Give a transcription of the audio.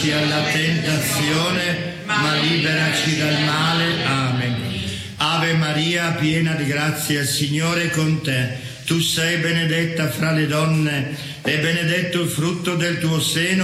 livrarci alla tentazione, ma liberaci dal male. Amen. Ave Maria, piena di grazia, il Signore è con te. Tu sei benedetta fra le donne e benedetto il frutto del tuo seno,